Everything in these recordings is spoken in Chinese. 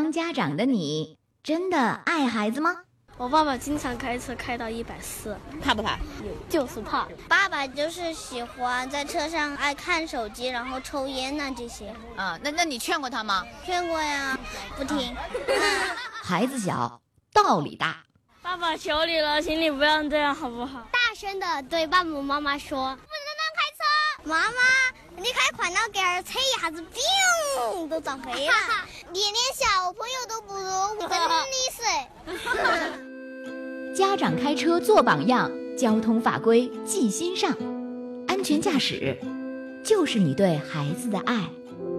当家长的你真的爱孩子吗？ 我爸爸经常开车开到140， 怕不怕？ 就是怕。 爸爸就是喜欢在车上爱看手机，然后抽烟呐这些。 啊，那你劝过他吗？ 劝过呀，不听。 孩子小，道理大。 爸爸求你了，请你不要这样好不好？ 大声的对爸爸妈妈说，不能乱开车。妈妈，你开快了点儿，车一下子砰都撞飞了。你连小朋友都不如，真的是。 家长开车做榜样，交通法规记心上，安全驾驶就是你对孩子的爱。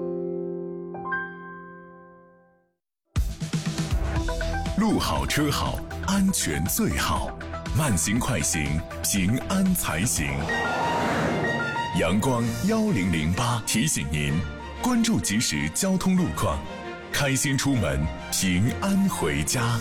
路好车好，安全最好，慢行快行，平安才行。阳光1008提醒您，关注即时交通路况，开心出门，平安回家。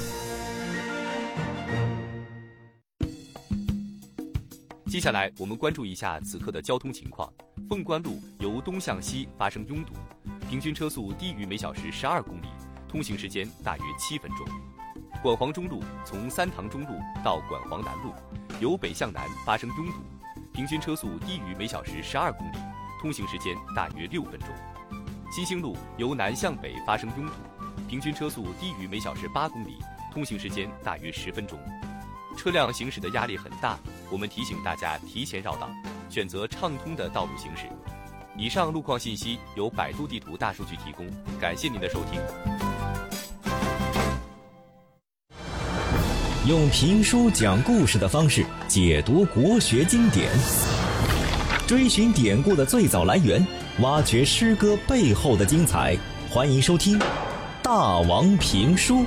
接下来我们关注一下此刻的交通情况。凤冠路由东向西发生拥堵，平均车速低于每小时12公里，通行时间大约7分钟。管黄中路从三塘中路到管黄南路，由北向南发生拥堵，平均车速低于每小时12公里，通行时间大约6分钟。新兴路由南向北发生拥堵，平均车速低于每小时8公里，通行时间大约10分钟。车辆行驶的压力很大，我们提醒大家提前绕道，选择畅通的道路行驶。以上路况信息由百度地图大数据提供，感谢您的收听。 用评书讲故事的方式解读国学经典，追寻典故的最早来源，挖掘诗歌背后的精彩。欢迎收听《大王评书》。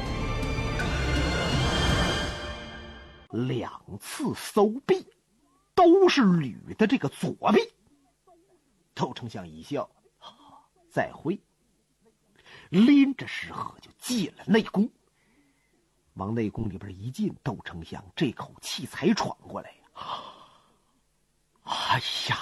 2次搜臂，都是吕的这个左臂。窦丞相一笑，再会，拎着石盒就进了内宫。往内宫里边一进，窦丞相这口气才喘过来。哎呀，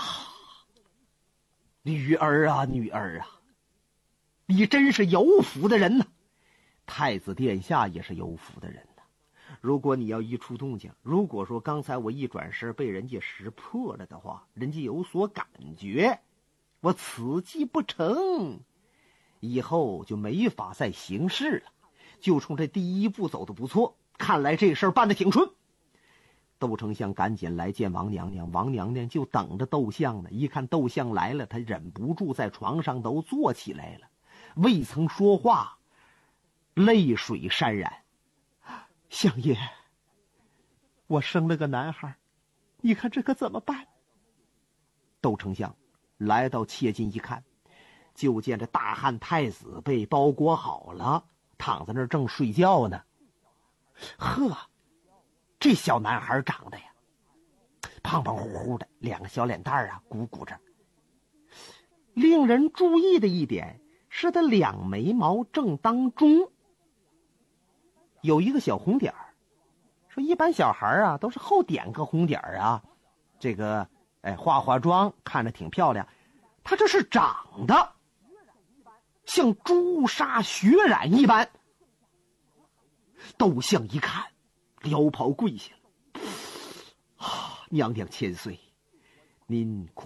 女儿啊，女儿啊，你真是有福的人呐！太子殿下也是有福的人呐。如果你要一出动静，如果说刚才我一转身被人家识破了的话，人家有所感觉，我此计不成，以后就没法再行事了。就冲这第一步走得不错，看来这事儿办得挺顺。窦丞相赶紧来见王娘娘，王娘娘就等着窦相呢。一看窦相来了，他忍不住在床上都坐起来了，未曾说话，泪水潸然。相爷，我生了个男孩，你看这可怎么办？窦丞相来到切近一看，就见这大汉太子被包裹好了，躺在那儿正睡觉呢。呵，这小男孩长得呀，胖胖乎乎的，两个小脸蛋啊鼓鼓着。令人注意的一点是他两眉毛正当中有一个小红点儿。说一般小孩啊都是后点个红点儿啊，这个化妆看着挺漂亮，他这是长得像朱砂血染一般。窦相一看，撩袍跪下了。娘娘千岁，您